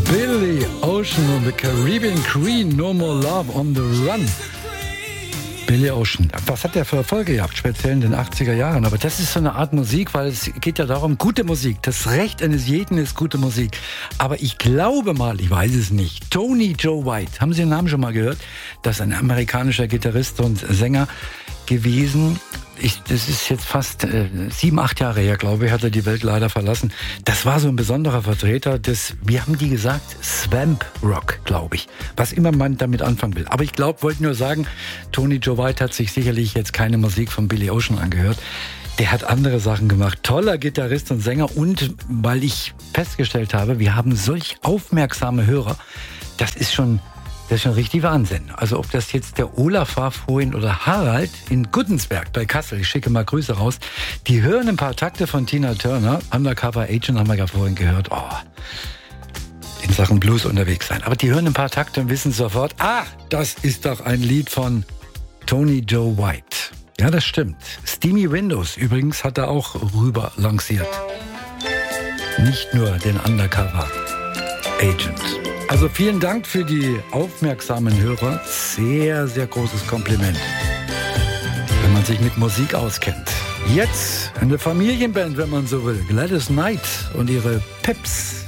Billy Ocean und The Caribbean Queen, No More Love on the Run. Billy Ocean, was hat der für Erfolge gehabt, speziell in den 80er Jahren? Aber das ist so eine Art Musik, weil es geht ja darum, gute Musik. Das Recht eines jeden ist gute Musik. Aber ich glaube mal, ich weiß es nicht, Tony Joe White, haben Sie den Namen schon mal gehört? Das ist ein amerikanischer Gitarrist und Sänger gewesen. Das ist jetzt fast 7-8 Jahre her, glaube ich, hat er die Welt leider verlassen. Das war so ein besonderer Vertreter des, wie haben die gesagt, Swamp Rock, glaube ich. Was immer man damit anfangen will. Aber ich wollte nur sagen, Tony Joe White hat sich sicherlich jetzt keine Musik von Billy Ocean angehört. Der hat andere Sachen gemacht. Toller Gitarrist und Sänger. Und weil ich festgestellt habe, wir haben solch aufmerksame Hörer, das ist schon richtig Wahnsinn. Also ob das jetzt der Olaf war vorhin oder Harald in Guttensberg bei Kassel, ich schicke mal Grüße raus, die hören ein paar Takte von Tina Turner, Undercover Agent haben wir ja vorhin gehört, in Sachen Blues unterwegs sein. Aber die hören ein paar Takte und wissen sofort, das ist doch ein Lied von Tony Joe White. Ja, das stimmt. Steamy Windows übrigens hat er auch rüber lanciert. Nicht nur den Undercover Agent. Also vielen Dank für die aufmerksamen Hörer. Sehr, sehr großes Kompliment, wenn man sich mit Musik auskennt. Jetzt eine Familienband, wenn man so will. Gladys Knight und ihre Pips.